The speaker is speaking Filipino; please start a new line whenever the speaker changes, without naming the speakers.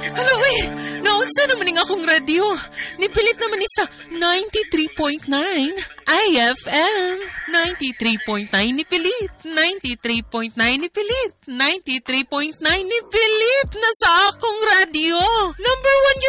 Hala, uy, naunsa naman nga akong radyo. Nipilit naman ni sa 93.9 IFM. 93.9 nipilit. 93.9 nipilit. 93.9 nipilit na sa akong radyo. Number 1